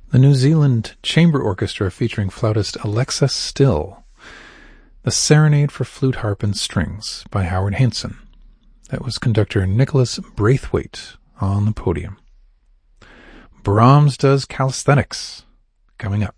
The New Zealand Chamber Orchestra featuring flautist Alexa Still. The Serenade for Flute, Harp, and Strings by Howard Hanson. That was conductor Nicholas Braithwaite on the podium. Brahms does calisthenics, coming up.